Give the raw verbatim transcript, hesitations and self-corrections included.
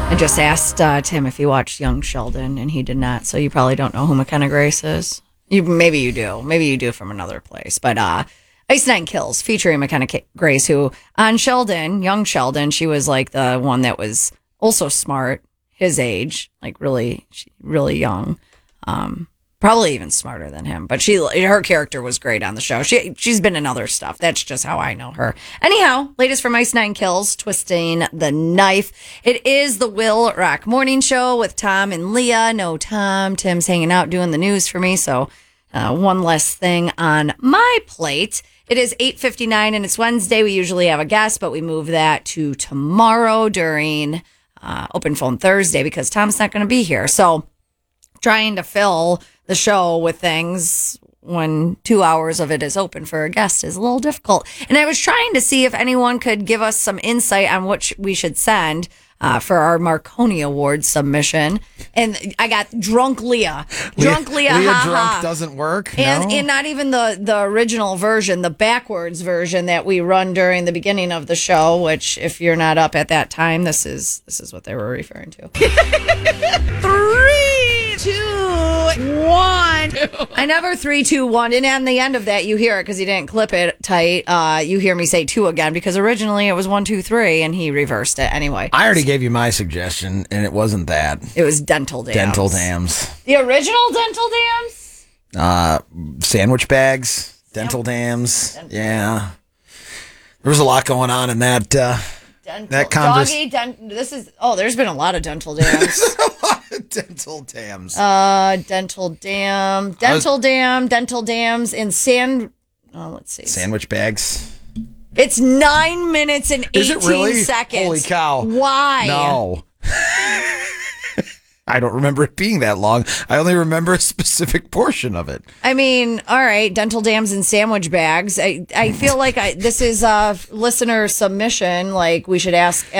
I just asked uh, Tim if he watched Young Sheldon, and he did not. So you probably don't know who McKenna Grace is. You maybe you do, maybe you do from another place. But uh, Ice Nine Kills, featuring McKenna Grace, who on Sheldon, Young Sheldon, she was like the one that was also smart, his age, like really, really young. Um, Probably even smarter than him, but she, her character was great on the show. She, she's been in other stuff. That's just how I know her. Anyhow, latest from Ice Nine Kills, Twisting the Knife. It is the Will Rock Morning Show with Tom and Leah. No Tom. Tim's hanging out doing the news for me, so uh, one less thing on my plate. It is eight fifty-nine, and it's Wednesday. We usually have a guest, but we move that to tomorrow during uh, Open Phone Thursday because Tom's not going to be here. So trying to fill the show with things when two hours of it is open for a guest is a little difficult. And I was trying to see if anyone could give us some insight on what we should send uh, for our Marconi Award submission. And I got Drunk Leah. Drunk Leah, Leah, Leah ha, Drunk ha. doesn't work. And, no? and not even the, the original version, the backwards version that we run during the beginning of the show, which if you're not up at that time, this is this is what they were referring to. Three, two, one. I never three, two, one. And on the end of that, you hear it because he didn't clip it tight. Uh, you hear me say two again because originally it was one, two, three, and he reversed it anyway. I already gave you my suggestion, and it wasn't that. It was dental dams. Dental dams. The original dental dams? Uh, sandwich bags, dental dams. Dental. Yeah. There was a lot going on in that. Uh, Dental. that convers- Doggy, dent- this is, oh, there's been a lot of dental dams. a lot of dental dams. Uh, dental dam, dental was- dam, dental dams, and sand. Oh, let's see. Sandwich bags. It's nine minutes and eighteen Is it really? seconds. Holy cow! Why? No. I don't remember it being that long. I only remember a specific portion of it. I mean, all right, dental dams and sandwich bags. I I feel like I this is a listener submission. Like we should ask.